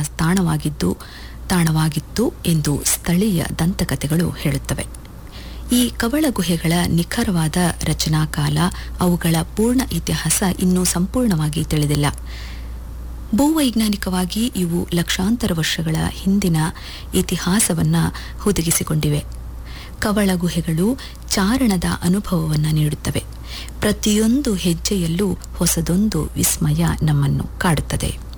ತಾಣವಾಗಿತ್ತು ಎಂದು ಸ್ಥಳೀಯ ದಂತಕಥೆಗಳು ಹೇಳುತ್ತವೆ. ಈ ಕವಳ ಗುಹೆಗಳ ನಿಖರವಾದ ರಚನಾಕಾಲ, ಅವುಗಳ ಪೂರ್ಣ ಇತಿಹಾಸ ಇನ್ನೂ ಸಂಪೂರ್ಣವಾಗಿ ತಿಳಿದಿಲ್ಲ. ಭೂವೈಜ್ಞಾನಿಕವಾಗಿ ಇವು ಲಕ್ಷಾಂತರ ವರ್ಷಗಳ ಹಿಂದಿನ ಇತಿಹಾಸವನ್ನು ಹುದುಗಿಸಿಕೊಂಡಿವೆ. ಕವಳ ಗುಹೆಗಳು ಚಾರಣದ ಅನುಭವವನ್ನು ನೀಡುತ್ತವೆ. ಪ್ರತಿಯೊಂದು ಹೆಜ್ಜೆಯಲ್ಲೂ ಹೊಸದೊಂದು ವಿಸ್ಮಯ ನಮ್ಮನ್ನು ಕಾಡುತ್ತದೆ.